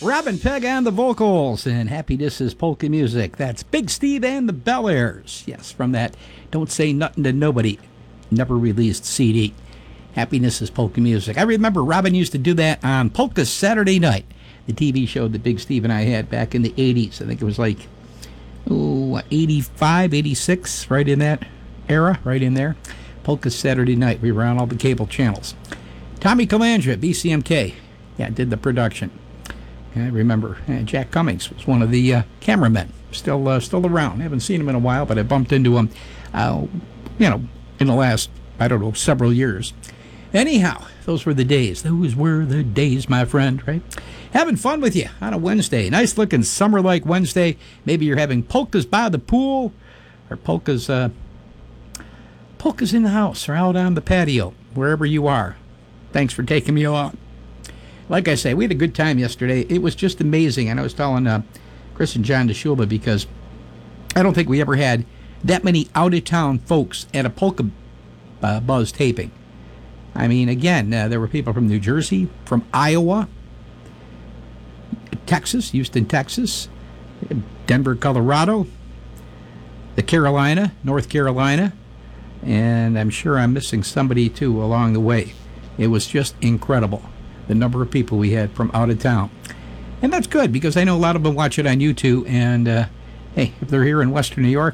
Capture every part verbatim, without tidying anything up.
Robin Pegg on the vocals, and Happiness is Polka Music. That's Big Steve and the Bel Airs. Yes, from that Don't Say Nothing to Nobody, never released C D. Happiness is Polka Music. I remember Robin used to do that on Polka Saturday Night, the T V show that Big Steve and I had back in the eighties. I think it was like, oh, eighty-five, eighty-six, right in that era, right in there. Polka Saturday Night. We were on all the cable channels. Tommy Calandra, B C M K, yeah, did the production. I remember uh, Jack Cummings was one of the uh, cameramen, still uh, still around. I haven't seen him in a while, but I bumped into him, uh, you know, in the last, I don't know, several years. Anyhow, those were the days. Those were the days, my friend, right? Having fun with you on a Wednesday. Nice looking summer-like Wednesday. Maybe you're having polkas by the pool or polkas, uh, polkas in the house or out on the patio, wherever you are. Thanks for taking me along. Like I say, we had a good time yesterday. It was just amazing. And I was telling uh, Chris and John DeShulba because I don't think we ever had that many out-of-town folks at a Polka uh, Buzz taping. I mean, again, uh, there were people from New Jersey, from Iowa, Texas, Houston, Texas, Denver, Colorado, the Carolina, North Carolina, and I'm sure I'm missing somebody, too, along the way. It was just incredible, the number of people we had from out of town. And that's good, because I know a lot of them watch it on YouTube, and, uh, hey, if they're here in Western New York,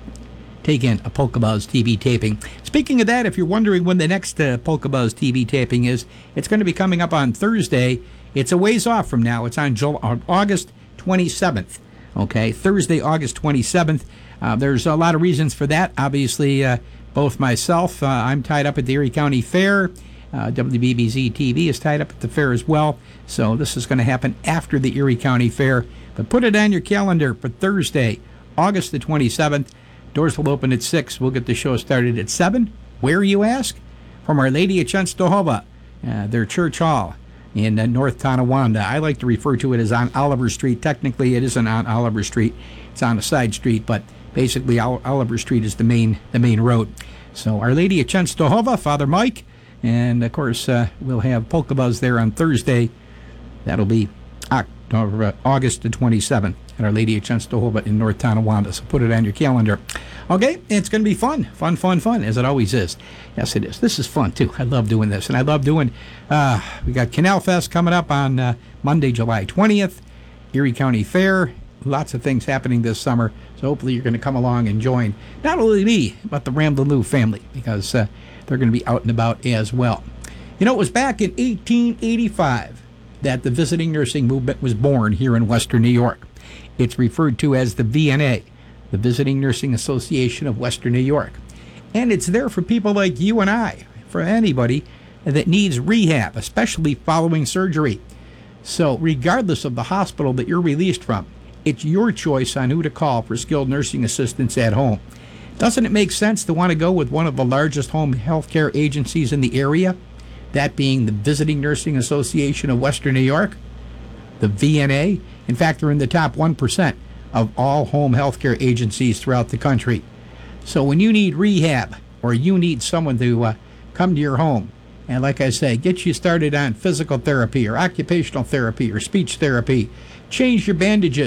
take in a Polka Buzz T V taping. Speaking of that, if you're wondering when the next uh, Polka Buzz T V taping is, it's going to be coming up on Thursday. It's a ways off from now. It's on July, on August twenty-seventh. Okay, Thursday, August twenty-seventh. Uh, there's a lot of reasons for that. Obviously, uh, both myself, uh, I'm tied up at the Erie County Fair. Uh, W B B Z T V is tied up at the fair as well. So this is going to happen after the Erie County Fair. But put it on your calendar for Thursday, August the twenty-seventh. Doors will open at six. We'll get the show started at seven. Where, you ask? From Our Lady of Częstochowa, uh, their church hall in uh, North Tonawanda. I like to refer to it as on Oliver Street. Technically, it isn't on Oliver Street. It's on a side street, but basically Ol- Oliver Street is the main the main road. So Our Lady of Częstochowa, Father Mike, and, of course, uh, we'll have Polka Buzz there on Thursday. That'll be October, uh, August the twenty-seventh. At Our Lady of Częstochowa in North Tonawanda. So put it on your calendar. Okay, it's going to be fun. Fun, fun, fun, as it always is. Yes, it is. This is fun, too. I love doing this. And I love doing, uh, we got Canal Fest coming up on uh, Monday, July twentieth. Erie County Fair. Lots of things happening this summer. So hopefully you're going to come along and join not only me, but the Ramblin' Lou family, because uh, they're going to be out and about as well. You know, it was back in eighteen eighty-five that the visiting nursing movement was born here in Western New York. It's referred to as the V N A, the Visiting Nursing Association of Western New York. And it's there for people like you and I, for anybody that needs rehab, especially following surgery. So regardless of the hospital that you're released from, it's your choice on who to call for skilled nursing assistance at home. Doesn't it make sense to want to go with one of the largest home health care agencies in the area, that being the Visiting Nursing Association of Western New York, the V N A? In fact, they're in the top one percent of all home health care agencies throughout the country. So when you need rehab or you need someone to uh, come to your home and, like I say, get you started on physical therapy or occupational therapy or speech therapy, change your bandages,